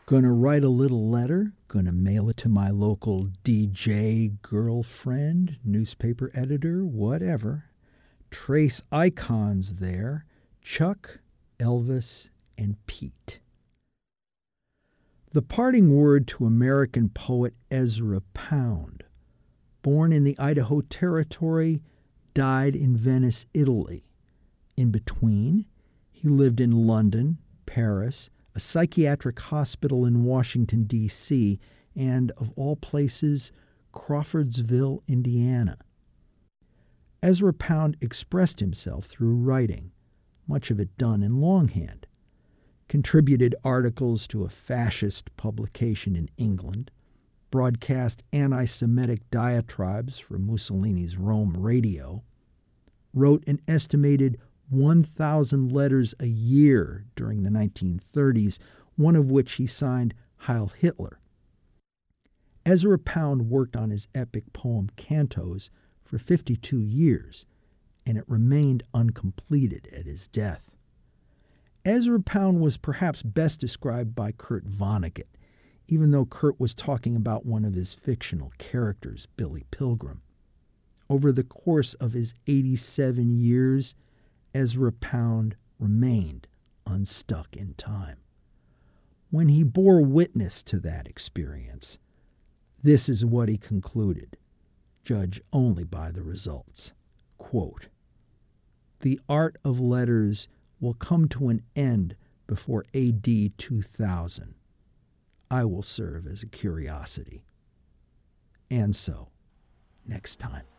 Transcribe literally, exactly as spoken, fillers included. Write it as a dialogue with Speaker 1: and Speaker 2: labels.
Speaker 1: Gonna write a little letter, gonna mail it to my local D J, girlfriend, newspaper editor, whatever. Trace icons there, Chuck, Elvis, and Pete. The parting word to American poet Ezra Pound, born in the Idaho Territory, died in Venice, Italy. In between, he lived in London, Paris, a psychiatric hospital in Washington, D C, and, of all places, Crawfordsville, Indiana. Ezra Pound expressed himself through writing, much of it done in longhand, contributed articles to a fascist publication in England, broadcast anti-Semitic diatribes for Mussolini's Rome radio, wrote an estimated one thousand letters a year during the nineteen thirties, one of which he signed Heil Hitler. Ezra Pound worked on his epic poem Cantos for fifty-two years, and it remained uncompleted at his death. Ezra Pound was perhaps best described by Kurt Vonnegut, even though Kurt was talking about one of his fictional characters, Billy Pilgrim. Over the course of his eighty-seven years, Ezra Pound remained unstuck in time. When he bore witness to that experience, this is what he concluded, judged only by the results. Quote, "The art of letters will come to an end before A D two thousand. I will serve as a curiosity." And so, next time.